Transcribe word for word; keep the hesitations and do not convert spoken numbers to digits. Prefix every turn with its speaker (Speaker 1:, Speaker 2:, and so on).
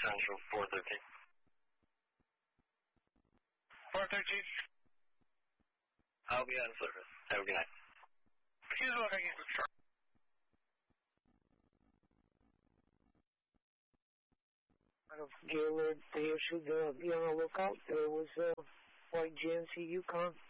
Speaker 1: Central four thirteen.
Speaker 2: four thirteen.
Speaker 1: I'll be on service. Have a good night.
Speaker 2: Here's what I can do.
Speaker 3: Out of Gaylord, they issued, uh, be on the lookout. There was a white G M C Yukon